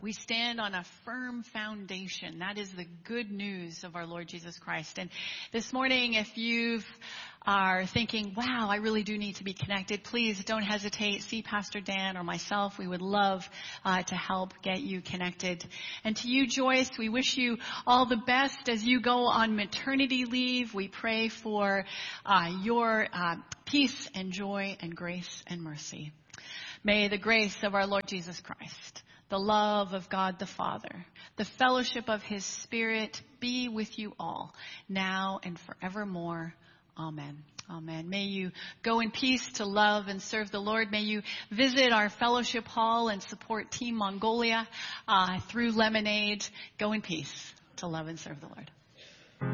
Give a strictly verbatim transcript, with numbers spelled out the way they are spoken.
We stand on a firm foundation. That is the good news of our Lord Jesus Christ. And this morning, if you are thinking, wow, I really do need to be connected, please don't hesitate. See Pastor Dan or myself. We would love uh, to help get you connected. And to you, Joyce, we wish you all the best as you go on maternity leave. We pray for uh, your uh, peace and joy and grace and mercy. May the grace of our Lord Jesus Christ, the love of God the Father, the fellowship of His Spirit be with you all, now and forevermore. Amen. Amen. May you go in peace to love and serve the Lord. May you visit our fellowship hall and support Team Mongolia uh, through Lemonade. Go in peace to love and serve the Lord.